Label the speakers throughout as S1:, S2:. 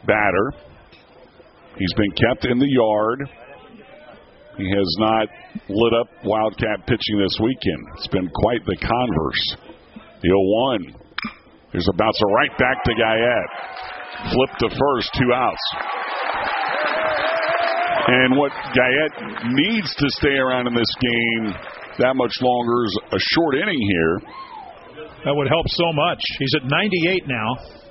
S1: batter. He's been kept in the yard. He has not lit up Wildcat pitching this weekend. It's been quite the converse. The 0-1. Here's a bouncer right back to Guyette. Flip to first, 2 outs. And what Guyette needs to stay around in this game that much longer is a short inning here.
S2: That would help so much. He's at 98 now.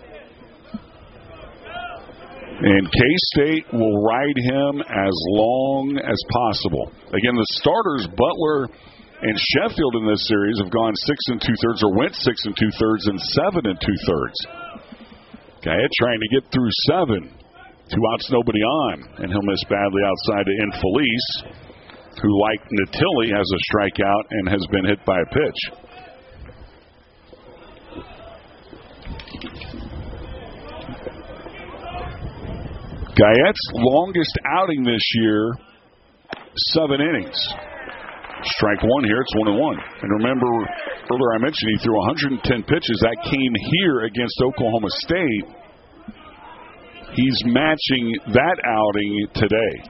S1: And K-State will ride him as long as possible. Again, the starters, Butler and Sheffield in this series, have gone 6 2/3 or went 6 2/3 and 7 2/3. Guyette trying to get through 7. 2 outs, nobody on. And he'll miss badly outside to Infelice, who, like Natilli, has a strikeout and has been hit by a pitch. Guyette's longest outing this year, 7 innings. Strike 1 here, it's 1-1. And remember, earlier I mentioned he threw 110 pitches. That came here against Oklahoma State. He's matching that outing today.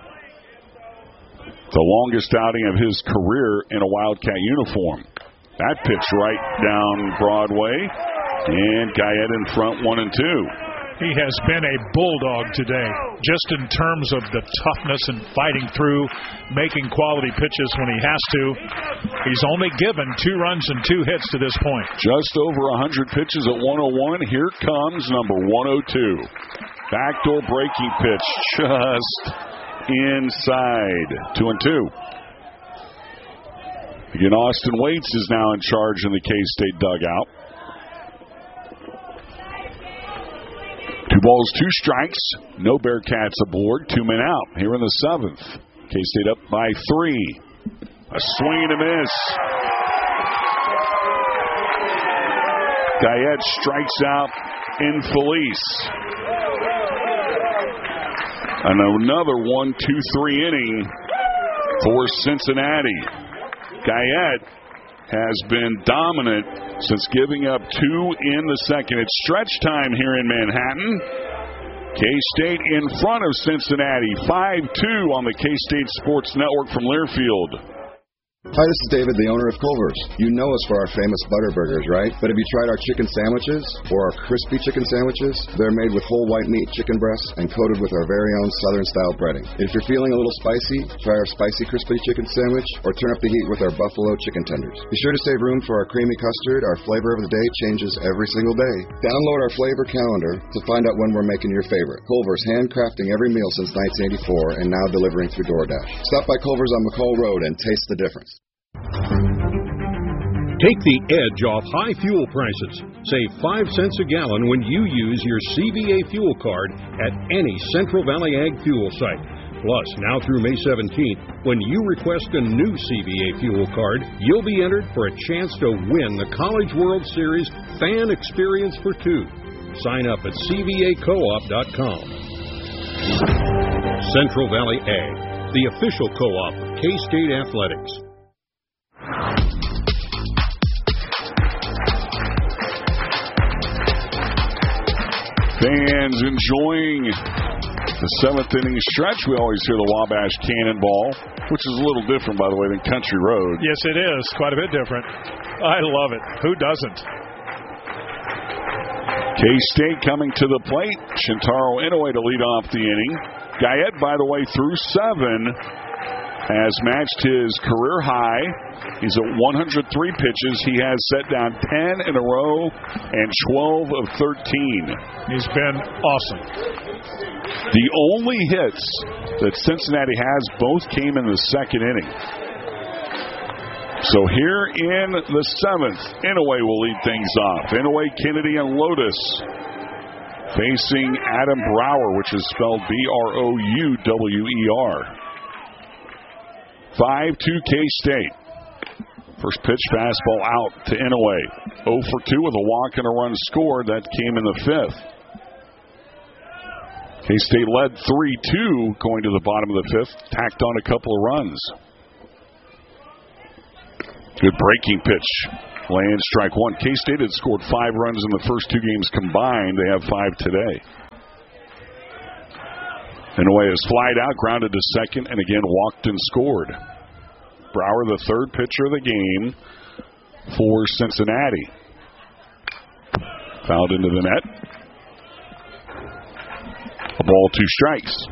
S1: The longest outing of his career in a Wildcat uniform. That pitch right down Broadway. And Guyette in front, 1-2.
S2: He has been a bulldog today, just in terms of the toughness and fighting through, making quality pitches when he has to. He's only given 2 runs and 2 hits to this point.
S1: Just over 100 pitches at 101. Here comes number 102. Backdoor breaking pitch, just inside. 2-2. Again, Austin Waits is now in charge in the K-State dugout. 2 balls, 2 strikes. No Bearcats aboard. 2 men out here in the 7th. K-State up by 3. A swing and a miss. Guyette strikes out Infelice. And another 1-2-3 inning for Cincinnati. Guyette has been dominant since giving up 2 in the second. It's stretch time here in Manhattan. K-State in front of Cincinnati, 5-2 on the K-State Sports Network from Learfield.
S3: Hi, this is David, the owner of Culver's. You know us for our famous butter burgers, right? But have you tried our chicken sandwiches or our crispy chicken sandwiches? They're made with whole white meat chicken breasts and coated with our very own Southern-style breading. If you're feeling a little spicy, try our spicy crispy chicken sandwich or turn up the heat with our buffalo chicken tenders. Be sure to save room for our creamy custard. Our flavor of the day changes every single day. Download our flavor calendar to find out when we're making your favorite. Culver's, handcrafting every meal since 1984 and now delivering through DoorDash. Stop by Culver's on McCall Road and taste the difference.
S4: Take the edge off high fuel prices. Save 5 cents a gallon when you use your CVA fuel card at any Central Valley Ag fuel site. Plus, now through May 17th, when you request a new CVA fuel card, you'll be entered for a chance to win the College World Series Fan Experience for 2. Sign up at cvacoop.com. Central Valley Ag, the official co-op of K-State Athletics.
S1: Fans enjoying the 7th inning stretch. We always hear the Wabash Cannonball, which is a little different, by the way, than Country Road.
S2: Yes, it is. Quite a bit different. I love it. Who doesn't?
S1: K-State coming to the plate. Shintaro Inoue to lead off the inning. Guyette, by the way, through 7, has matched his career high. He's at 103 pitches. He has set down 10 in a row and 12 of 13.
S2: He's been awesome.
S1: The only hits that Cincinnati has both came in the 2nd inning. So here in the 7th, Inoue will lead things off. Inoue, Kennedy, and Lotus facing Adam Brower, which is spelled Brouwer. 5-2 K-State. First pitch, fastball out to Inoue. 0 for 2 with a walk and a run scored. That came in the 5th. K-State led 3-2 going to the bottom of the 5th. Tacked on a couple of runs. Good breaking pitch. Lands strike 1. K-State had scored 5 runs in the first 2 games combined. They have 5 today. Inouye is flied out, grounded to second, and again walked and scored. Brower, the third pitcher of the game for Cincinnati. Fouled into the net. A ball, 2 strikes.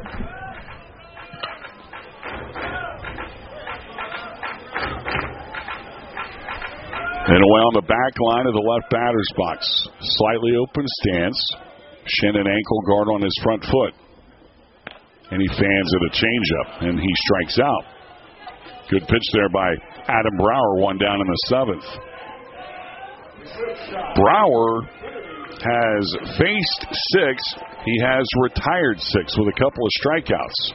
S1: Inouye on the back line of the left batter's box. Slightly open stance. Shin and ankle guard on his front foot. And he fans at a changeup, and he strikes out. Good pitch there by Adam Brower, 1 down in the 7th. Brower has faced 6. He has retired 6 with a couple of strikeouts.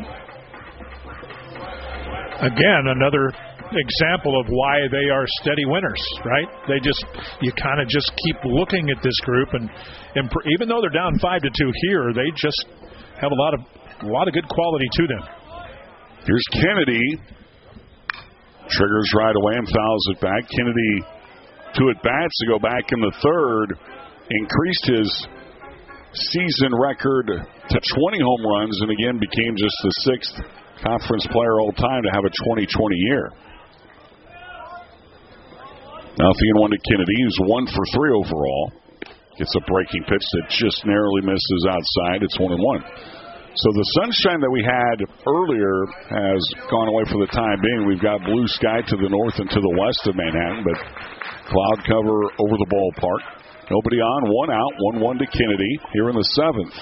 S2: Again, another example of why they are steady winners, right? You kind of just keep looking at this group, and even though they're down 5-2 here, they just have a lot of good quality to them.
S1: Here's Kennedy. Triggers right away and fouls it back. Kennedy 2 at-bats to go back in the 3rd. Increased his season record to 20 home runs and again became just the 6th conference player all time to have a 2020 year. Now 3-1 to Kennedy, who's 1 for 3 overall. Gets a breaking pitch that just narrowly misses outside. It's 1-1. So the sunshine that we had earlier has gone away for the time being. We've got blue sky to the north and to the west of Manhattan, but cloud cover over the ballpark. Nobody on, 1 out, 1-1 to Kennedy here in the 7th.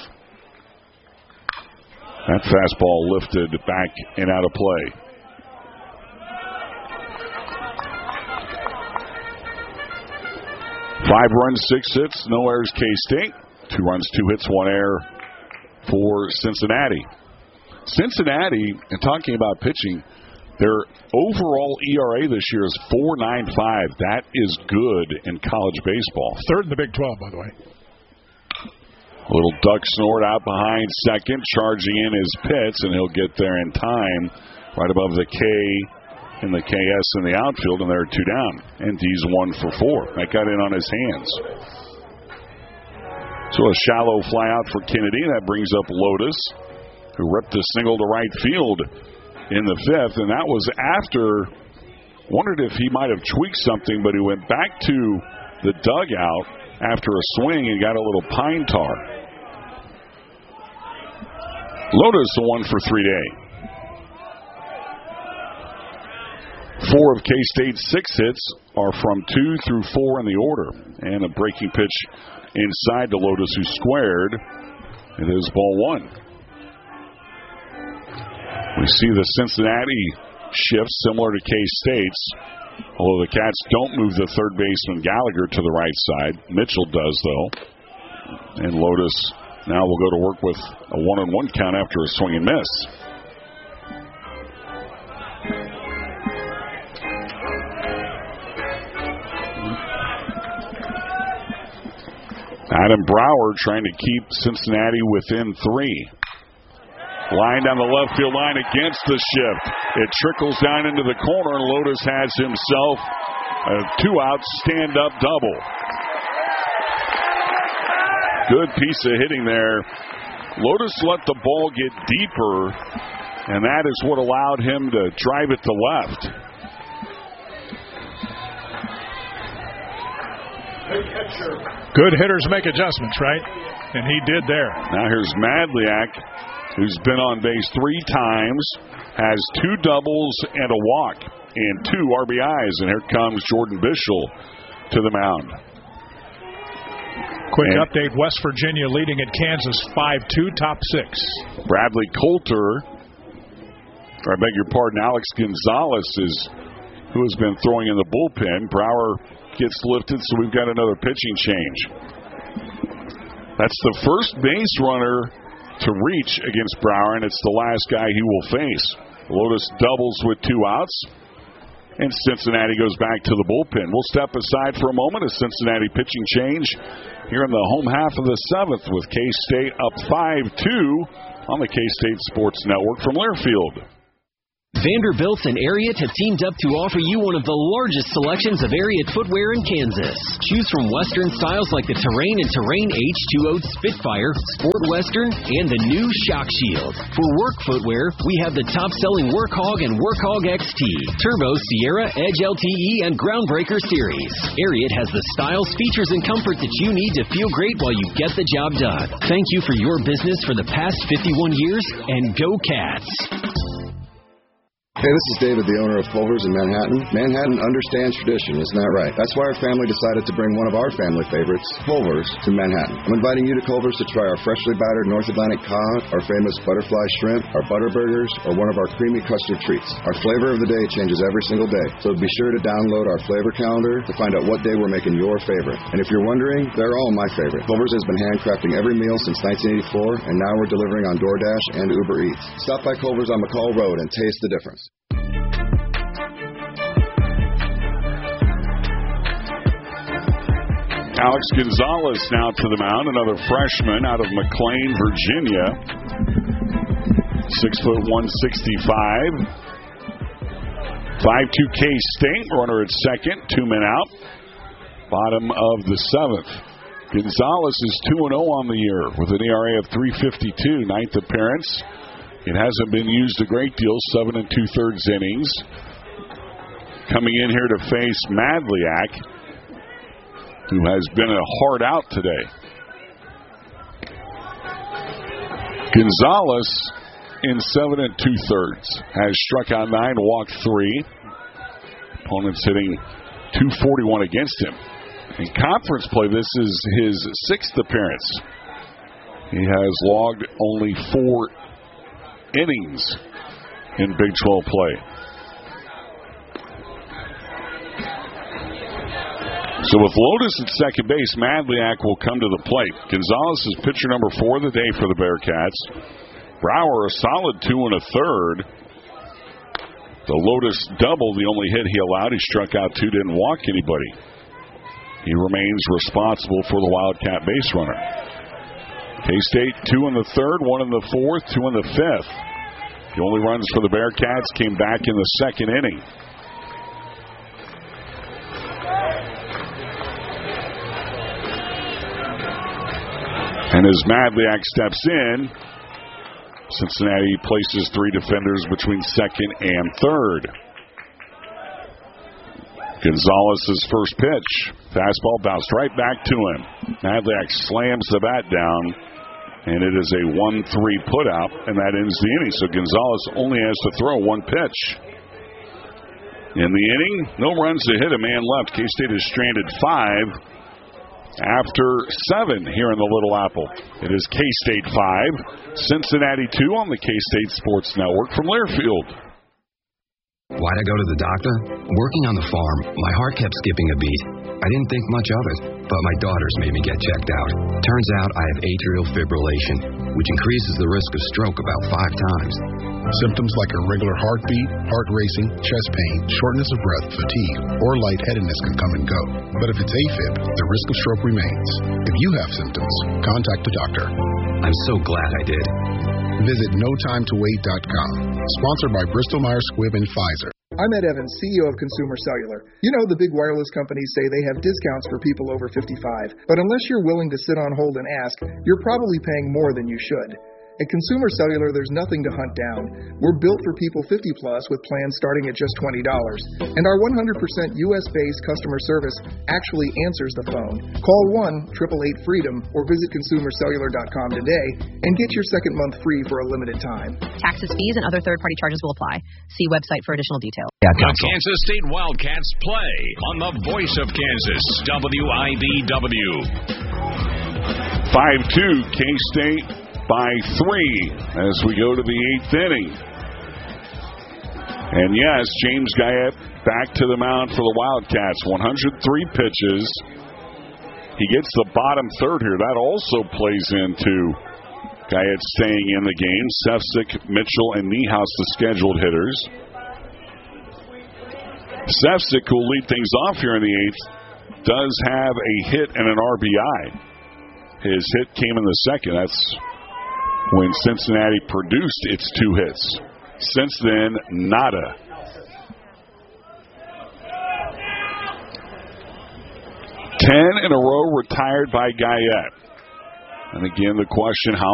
S1: That fastball lifted back and out of play. Five runs, 6 hits, no errors, K-State. 2 runs, 2 hits, 1 error for Cincinnati. Cincinnati, and talking about pitching, their overall ERA this year is 4.95. That is good in college baseball.
S2: 3rd in the Big 12, by the way.
S1: A little duck snort out behind second, charging in his Pitts, and he'll get there in time, right above the K and the KS in the outfield, and they're 2 down. And he's 1 for 4. That got in on his hands. So a shallow fly out for Kennedy. That brings up Lotus, who ripped a single to right field in the 5th, and that was after, wondered if he might have tweaked something, but he went back to the dugout after a swing and got a little pine tar. Lotus a 1 for 3 day. 4 of K-State's 6 hits are from 2 through 4 in the order, and a breaking pitch inside to Lotus, who squared. It is ball 1. We see the Cincinnati shift similar to K-State's, although the Cats don't move the third baseman Gallagher to the right side. Mitchell does, though. And Lotus now will go to work with a 1-1 count after a swing and miss. Adam Brower trying to keep Cincinnati within 3. Line down the left field line against the shift. It trickles down into the corner, and Lotus has himself a 2-out stand-up double. Good piece of hitting there. Lotus let the ball get deeper, and that is what allowed him to drive it to left.
S2: Good hitters make adjustments, right? And he did there.
S1: Now here's Madliak, who's been on base 3 times, has 2 doubles and a walk and 2 RBIs. And here comes Jordan Bischel to the mound.
S2: Quick update, West Virginia leading at Kansas 5-2, top 6.
S1: Bradley Coulter, or I beg your pardon, Alex Gonzalez is who has been throwing in the bullpen. Brower gets lifted, so we've got another pitching change. That's the first base runner to reach against Brower, and it's the last guy he will face. Lotus doubles with 2 outs, and Cincinnati goes back to the bullpen. We'll step aside for a moment. A Cincinnati pitching change here in the home half of the 7th with K-State up 5-2 on the K-State Sports Network from Learfield.
S5: Vanderbilt and Ariat have teamed up to offer you one of the largest selections of Ariat footwear in Kansas. Choose from Western styles like the Terrain and Terrain H2O Spitfire, Sport Western, and the new Shock Shield. For work footwear, we have the top-selling Workhog and Workhog XT, Turbo, Sierra, Edge LTE, and Groundbreaker series. Ariat has the styles, features, and comfort that you need to feel great while you get the job done. Thank you for your business for the past 51 years, and go Cats!
S3: Hey, this is David, the owner of Culver's in Manhattan. Manhattan understands tradition, isn't that right? That's why our family decided to bring one of our family favorites, Culver's, to Manhattan. I'm inviting you to Culver's to try our freshly battered North Atlantic cod, our famous butterfly shrimp, our butter burgers, or one of our creamy custard treats. Our flavor of the day changes every single day, so be sure to download our flavor calendar to find out what day we're making your favorite. And if you're wondering, they're all my favorite. Culver's has been handcrafting every meal since 1984, and now we're delivering on DoorDash and Uber Eats. Stop by Culver's on McCall Road and taste the difference.
S1: Alex Gonzalez now to the mound, another freshman out of McLean, Virginia. 6'1", 165. 5-2 K-State, runner at second, 2 men out. Bottom of the 7th. Gonzalez is 2-0 on the year with an ERA of 3.52, 9th appearance. It hasn't been used a great deal, 7 2/3 innings. Coming in here to face Madliak, who has been a hard out today. Gonzalez in 7 2/3 has struck out 9, walked 3. Opponents hitting .241 against him. In conference play, this is his 6th appearance. He has logged only 4 innings in Big 12 play. So with Lotus at second base, Madliak will come to the plate. Gonzalez is pitcher number 4 of the day for the Bearcats. Brower a solid 2 1/3. The Lotus double, the only hit he allowed. He struck out 2, didn't walk anybody. He remains responsible for the Wildcat base runner. K-State 2 in the 3rd, 1 in the 4th, 2 in the 5th. The only runs for the Bearcats came back in the 2nd inning. And as Madliak steps in, Cincinnati places 3 defenders between 2nd and 3rd. Gonzalez's first pitch. Fastball bounced right back to him. Madliak slams the bat down, and it is a 1-3 putout, and that ends the inning. So Gonzalez only has to throw 1 pitch. In the inning, no runs to hit, a man left. K-State is stranded 5 after 7 here in the Little Apple. It is K-State 5, Cincinnati 2 on the K-State Sports Network from Learfield.
S6: Why'd I go to the doctor? Working on the farm, my heart kept skipping a beat. I didn't think much of it, but my daughters made me get checked out. Turns out I have atrial fibrillation, which increases the risk of stroke about 5 times.
S7: Symptoms like irregular heartbeat, heart racing, chest pain, shortness of breath, fatigue, or lightheadedness can come and go. But if it's AFib, the risk of stroke remains. If you have symptoms, contact a doctor.
S6: I'm so glad I did.
S7: Visit NoTimeToWait.com. Sponsored by Bristol-Myers Squibb and Pfizer.
S8: I'm Ed Evans, CEO of Consumer Cellular. You know, the big wireless companies say they have discounts for people over 55. But unless you're willing to sit on hold and ask, you're probably paying more than you should. At Consumer Cellular, there's nothing to hunt down. We're built for people 50 plus with plans starting at just $20. And our 100% U.S.-based customer service actually answers the phone. Call 1-888-FREEDOM or visit ConsumerCellular.com today and get your second month free for a limited time.
S9: Taxes, fees, and other third-party charges will apply. See website for additional details.
S10: The Kansas State Wildcats play on the voice of Kansas, WIBW.
S1: 5-2, K-State by 3 as we go to the 8th inning. And yes, James Guyette back to the mound for the Wildcats. 103 pitches. He gets the bottom third here. That also plays into Guyette staying in the game. Sefcik, Mitchell, and Niehaus the scheduled hitters. Sefcik, who will lead things off here in the 8th, does have a hit and an RBI. His hit came in the 2nd. That's when Cincinnati produced its 2 hits. Since then, nada. Ten in a row retired by Guyette. And again, the question, how